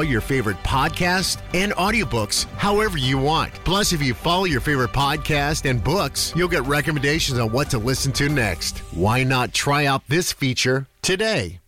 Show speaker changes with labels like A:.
A: all your favorite podcasts and audiobooks however you want. Plus, if you follow your favorite podcast and books, you'll get recommendations on what to listen to next. Why not try out this feature today?